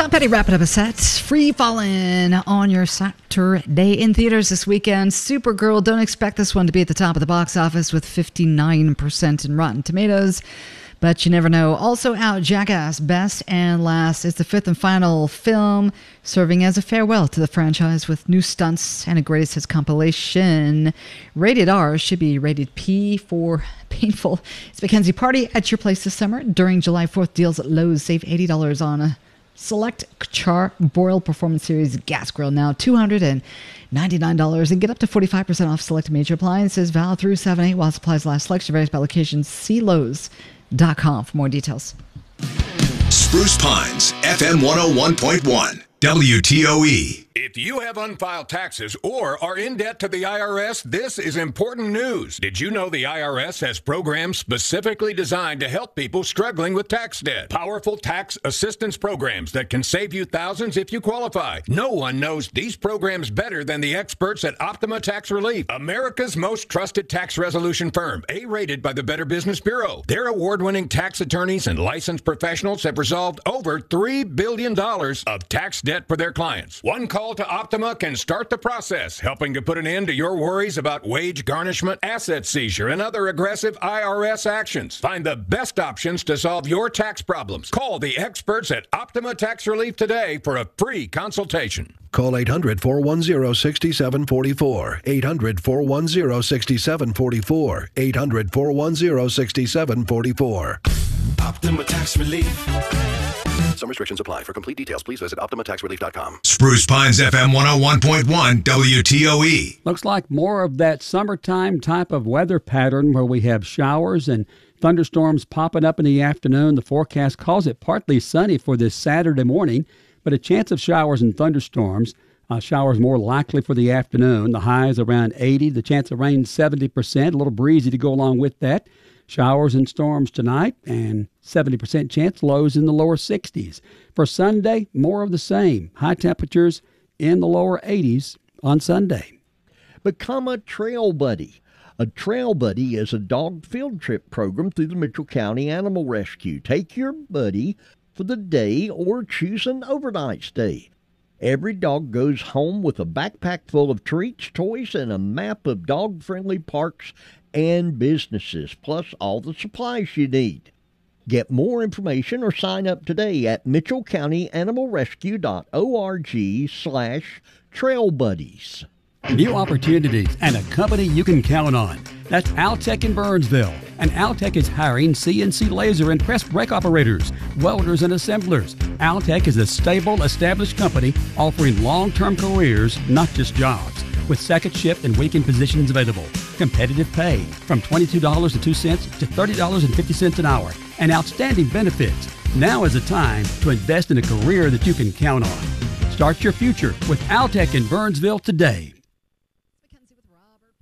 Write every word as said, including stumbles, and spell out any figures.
Tom Petty wrapping up a set. Free Fallin' on your Saturday in theaters this weekend. Supergirl, don't expect this one to be at the top of the box office with fifty-nine percent in Rotten Tomatoes. But you never know. Also out, Jackass, Best and Last. It's the fifth and final film, serving as a farewell to the franchise with new stunts and a greatest hits compilation. Rated R, should be rated P for painful. It's Mackenzie Party at your place this summer. During July fourth, deals at Lowe's. Save eighty dollars on a select Char Broil Performance Series gas grill. Now two hundred ninety-nine dollars, and get up to forty-five percent off select major appliances. Valid through seven eight while supplies last. Selection varies by location. See Lowe's dot com for more details. Spruce Pines, F M one oh one point one, W T O E. If you have unfiled taxes or are in debt to the I R S, this is important news. Did you know the I R S has programs specifically designed to help people struggling with tax debt? Powerful tax assistance programs that can save you thousands if you qualify. No one knows these programs better than the experts at Optima Tax Relief, America's most trusted tax resolution firm, A-rated by the Better Business Bureau. Their award-winning tax attorneys and licensed professionals have resolved over three billion dollars of tax debt for their clients. One call to Optima can start the process, helping to put an end to your worries about wage garnishment, asset seizure, and other aggressive I R S actions. Find the best options to solve your tax problems. Call the experts at Optima Tax Relief today for a free consultation. Call eight hundred, four one zero, six seven four four. eight hundred, four one zero, six seven four four. eight hundred, four one zero, six seven four four. Optima Tax Relief. Some restrictions apply. For complete details, please visit optima tax relief dot com. Spruce Pines, F M one oh one point one, W T O E. Looks like more of that summertime type of weather pattern where we have showers and thunderstorms popping up in the afternoon. The forecast calls it partly sunny for this Saturday morning, but a chance of showers and thunderstorms. Uh, showers more likely for the afternoon. The high is around eighty. The chance of rain seventy percent. A little breezy to go along with that. Showers and storms tonight, and seventy percent chance, lows in the lower sixties. For Sunday, more of the same. High temperatures in the lower eighties on Sunday. Become a Trail Buddy. A Trail Buddy is a dog field trip program through the Mitchell County Animal Rescue. Take your buddy for the day or choose an overnight stay. Every dog goes home with a backpack full of treats, toys, and a map of dog-friendly parks and businesses, plus all the supplies you need. Get more information or sign up today at mitchell county animal rescue dot org slash trail buddies. New opportunities and a company you can count on. That's Altec in Burnsville. And Altec is hiring C N C laser and press brake operators, welders, and assemblers. Altec is a stable, established company offering long-term careers, not just jobs. With second shift and weekend positions available. Competitive pay from twenty-two dollars and two cents to thirty dollars and fifty cents an hour. And outstanding benefits. Now is the time to invest in a career that you can count on. Start your future with Altec in Burnsville today.